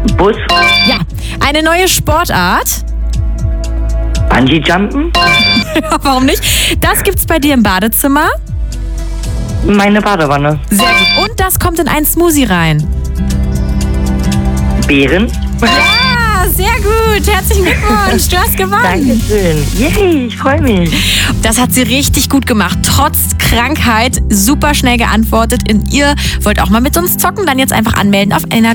Bus, Ja. Eine neue Sportart. Bungee-Jumpen, Warum nicht? Das gibt's bei dir im Badezimmer. meine Badewanne, Sehr gut. Und das kommt in einen Smoothie rein. Beeren. Ja, sehr gut. Herzlichen Glückwunsch. Du hast gewonnen. Dankeschön. Yay, ich freue mich. Das hat sie richtig gut gemacht. Trotz Krankheit super schnell geantwortet. Ihr wollt auch mal mit uns zocken? Dann jetzt einfach anmelden auf energy.